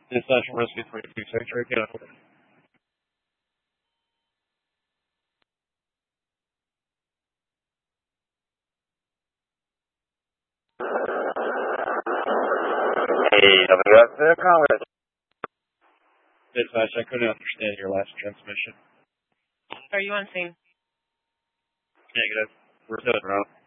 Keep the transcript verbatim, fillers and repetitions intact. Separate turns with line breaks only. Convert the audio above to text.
Dispatch from Rescue three two six, right? Get up.
Hey, W S the Congress.
Dispatch, I couldn't understand your last transmission.
Are you on scene?
Negative. We're still in route.